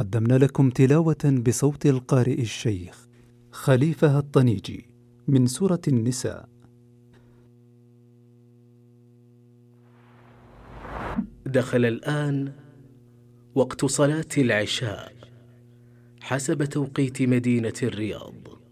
قدمنا لكم تلاوة بصوت القارئ الشيخ خليفة الطنيجي من سورة النساء. دخل الآن وقت صلاة العشاء حسب توقيت مدينة الرياض.